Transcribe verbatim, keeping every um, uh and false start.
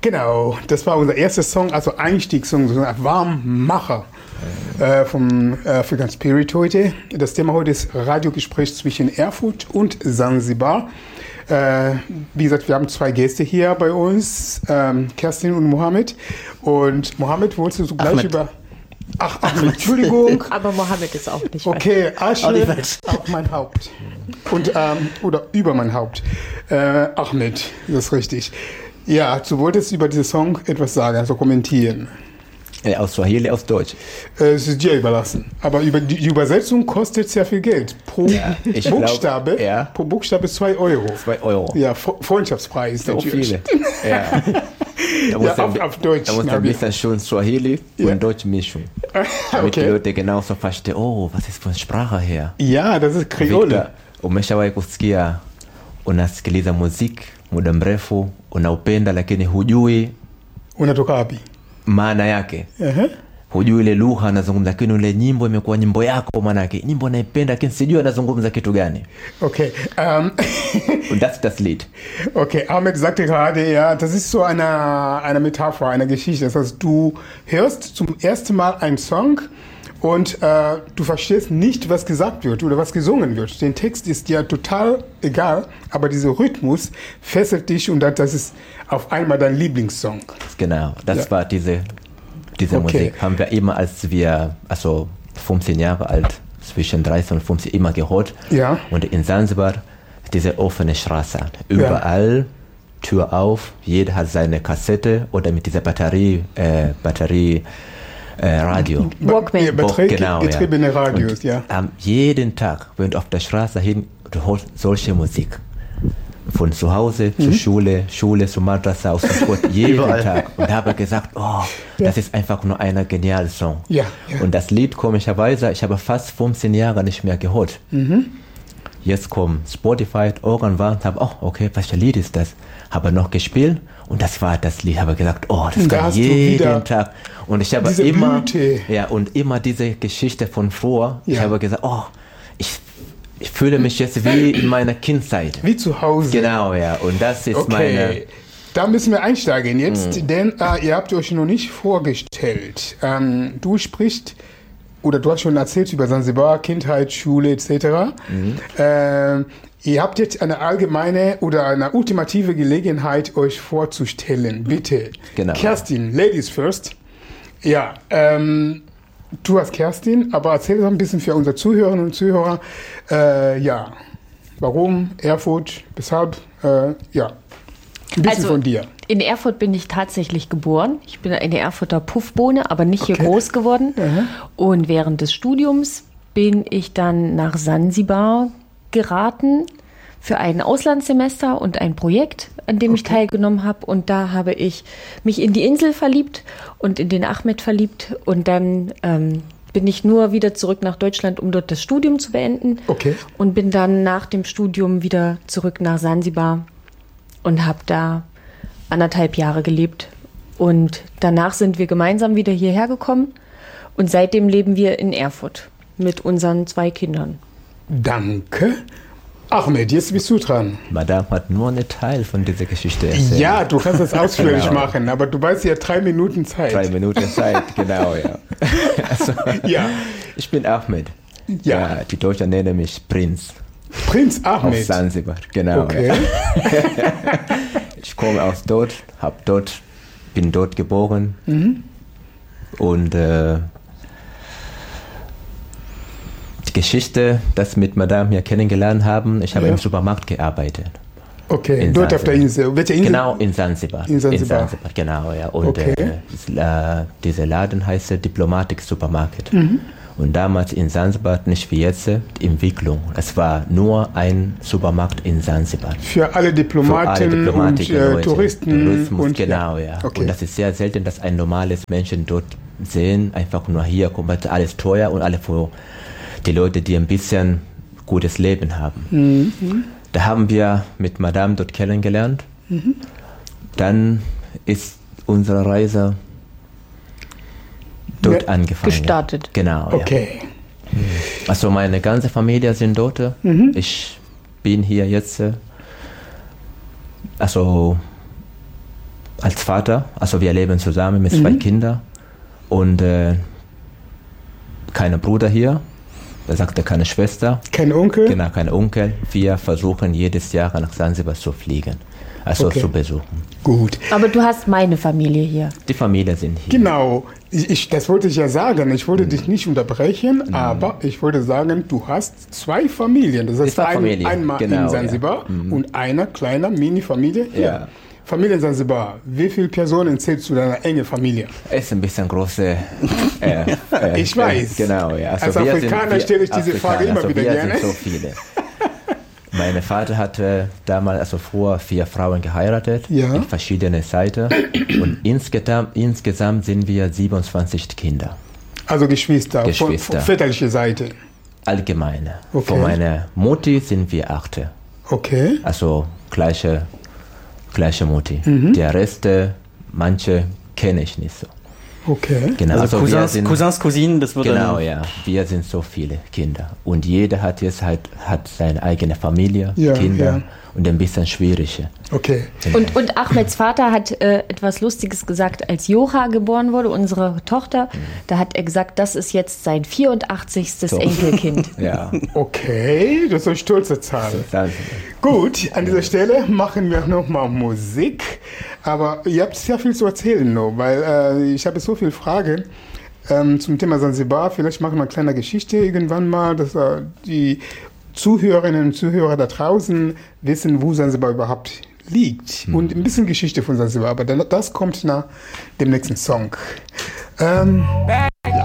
Genau, das war unser erster Song, also Einstiegssong, so ein Warmmacher äh, vom African Spirit heute. Das Thema heute ist Radiogespräch zwischen Erfurt und Sansibar. Äh, wie gesagt, wir haben zwei Gäste hier bei uns, ähm, Kerstin und Mohammed. Und Mohammed, wolltest du gleich Ahmed. über... Ach, Ahmed, Entschuldigung. Aber Mohammed ist auch nicht okay, Asche auf mein Haupt. Und, ähm, oder über mein Haupt. Äh, Ahmed, das ist richtig. Ja, du wolltest über diesen Song etwas sagen, also kommentieren. Ja, aus Swahili, aus Deutsch. Äh, es ist dir überlassen. Aber über die, die Übersetzung kostet sehr viel Geld. Pro ja, Buchstabe, glaub, ja. pro Buchstabe zwei Euro. Zwei Euro. Ja, Freundschaftspreis so natürlich. Viele. Ja. Da muss ja, auf, auf Deutsch. Da muss ein bisschen schon Swahili ja. und Deutsch mischen. Damit okay. die Leute genauso verstehen, oh, was ist von Sprache her? Ja, das ist Kreole. Umeshawahi kusikia unasikiliza muziki muda mrefu unaupenda lakini hujui unatoka wapi maana yake. Uh-huh. Hujui ile lugha anazungumza, lakini ile nyimbo imekuwa nyimbo yako, maana yake nyimbo naipenda lakini sijui anazungumza kitu gani. Okay. Um, und das ist das Lied. Okay, Ahmed sagte gerade, ja, das ist so eine, eine Metapher, eine Geschichte. Das heißt, du hörst zum ersten Mal einen Song und äh, du verstehst nicht, was gesagt wird oder was gesungen wird. Der Text ist dir total egal, aber dieser Rhythmus fesselt dich und das ist auf einmal dein Lieblingssong. Genau, das ja. war diese, diese okay. Musik. Haben wir immer, als wir, also fünfzehn Jahre alt, zwischen dreizehn und fünfzehn immer gehört. Ja. Und in Sansibar, diese offene Straße. Überall, ja. Tür auf, jeder hat seine Kassette oder mit dieser Batterie, äh, Batterie, Äh, Radio. Walkman. Ja, Beträge, genau, getriebene ja. Radios, und, ja. Ähm, jeden Tag, wenn du auf der Straße hin, du hörst solche Musik. Von zu Hause mhm. zur Schule, Schule zur Madrasa, aus dem Sport, jeden Tag. Und habe gesagt, oh, ja. das ist einfach nur ein genialer Song. Ja, ja. Und das Lied, komischerweise, ich habe fast fünfzehn Jahre nicht mehr gehört. Mhm. Jetzt kommt Spotify, irgendwann, habe auch, okay, welches Lied ist das? Habe noch gespielt und das war das Lied. Habe gesagt, oh, das da kann jeden Tag. Und ich habe immer, Blüte. ja, und immer diese Geschichte von früher. Ja. Ich habe gesagt, oh, ich, ich fühle mich jetzt wie in meiner Kindheit. Wie zu Hause. Genau, ja. Und das ist okay. meine. Da müssen wir einsteigen jetzt, mm. denn äh, ihr habt euch noch nicht vorgestellt. Ähm, du sprichst, oder du hast schon erzählt über Sansibar, Kindheit, Schule et cetera. Mhm. Ähm, ihr habt jetzt eine allgemeine oder eine ultimative Gelegenheit, euch vorzustellen. Bitte. Genau. Kerstin, Ladies first. Ja, ähm, du hast Kerstin, aber erzähl doch ein bisschen für unsere Zuhörerinnen und Zuhörer. Äh, ja, warum Erfurt, weshalb, äh, ja, ein bisschen also, von dir. In Erfurt bin ich tatsächlich geboren. Ich bin eine Erfurter Puffbohne, aber nicht okay. hier groß geworden. Mhm. Und während des Studiums bin ich dann nach Sansibar geraten für ein Auslandssemester und ein Projekt, an dem okay. ich teilgenommen habe. Und da habe ich mich in die Insel verliebt und in den Ahmed verliebt. Und dann ähm, bin ich nur wieder zurück nach Deutschland, um dort das Studium zu beenden. Okay. Und bin dann nach dem Studium wieder zurück nach Sansibar und habe da anderthalb Jahre gelebt. Und danach sind wir gemeinsam wieder hierher gekommen. Und seitdem leben wir in Erfurt mit unseren zwei Kindern. Danke. Ahmed, jetzt bist du dran. Madame hat nur einen Teil von dieser Geschichte erzählt. Ja, du kannst das ausführlich genau. machen, aber du weißt ja drei Minuten Zeit. Drei Minuten Zeit, genau, ja. Also, ja. Ich bin Ahmed. Ja. ja. Die Deutschen nennen mich Prinz. Prinz Ahmed? Aus Sansibar, genau. Okay. Ja. Ich komme aus dort, hab dort, bin dort geboren mhm. und äh, die Geschichte, das mit Madame hier kennengelernt haben, ich habe ja. im Supermarkt gearbeitet. Okay, in dort Sansibar. Auf der Insel. Welche Insel? Genau, in Sansibar. In Sansibar. In Sansibar, genau, ja. Und okay. äh, äh, dieser Laden heißt Diplomatic Supermarket. Mhm. Und damals in Sansibar, nicht wie jetzt, die Entwicklung. Es war nur ein Supermarkt in Sansibar. Für alle Diplomaten Für alle Diplomaten und äh, Leute. Touristen. Tourismus, und, genau, ja. Okay. Und das ist sehr selten, dass ein normales Menschen dort sehen. Einfach nur hier kommt alles teuer und alle für die Leute, die ein bisschen gutes Leben haben. Mhm. Da haben wir mit Madame dort kennengelernt. Mhm. Dann ist unsere Reise dort ja, angefangen. Gestartet. Genau. Okay. Ja. Also meine ganze Familie sind dort. Mhm. Ich bin hier jetzt also als Vater, also wir leben zusammen mit zwei mhm. Kindern und äh, keine Bruder hier, da sagte keine Schwester. Kein Onkel? Genau, kein Onkel. Wir versuchen jedes Jahr nach Zanzibar zu fliegen, also okay. zu besuchen. Gut. Aber du hast meine Familie hier. Die Familien sind hier. Genau, ich, ich, das wollte ich ja sagen. Ich wollte mhm. dich nicht unterbrechen, mhm. aber ich wollte sagen, du hast zwei Familien. Das heißt, ein, Familie. einmal genau, in Zanzibar ja. mhm. und eine kleine Mini-Familie hier. Ja. Familie in Zanzibar, wie viele Personen zählst du deiner engen Familie? Es ist ein bisschen große. Äh, äh, ich weiß. Äh, genau, ja. Also Als Afrikaner sind, stelle ich diese Afrikaner, Frage immer also wieder wir gerne. Sind so viele. Mein Vater hatte damals, also früher, vier Frauen geheiratet, ja. in verschiedene Seiten. Und insgesamt, insgesamt sind wir siebenundzwanzig Kinder. Also Geschwister, Geschwister. Von, von väterlicher Seite? Allgemeine. Okay. Von meiner Mutti sind wir acht. Okay. Also gleiche, gleiche Mutti. Mhm. Der Rest, manche kenne ich nicht so. Okay. Genau, also, also Cousins, sind, Cousins, Cousinen, das wird Genau, dann ja. Wir sind so viele Kinder. Und jeder hat jetzt halt hat seine eigene Familie, ja, Kinder ja. und ein bisschen schwieriger. Okay. Und, und Ahmeds Vater hat äh, etwas Lustiges gesagt, als Joha geboren wurde, unsere Tochter, mhm. da hat er gesagt, das ist jetzt sein vierundachtzigstes So. Enkelkind. Ja. Okay, das ist eine stolze Zahl. Danke. Gut, an dieser Stelle machen wir nochmal Musik. Aber ihr habt sehr viel zu erzählen noch, weil äh, ich habe so viele Fragen ähm, zum Thema Zanzibar. Vielleicht machen wir eine kleine Geschichte irgendwann mal, dass äh, die Zuhörerinnen und Zuhörer da draußen wissen, wo Zanzibar überhaupt liegt. Mhm. Und ein bisschen Geschichte von Zanzibar. Aber das kommt nach dem nächsten Song. Ähm,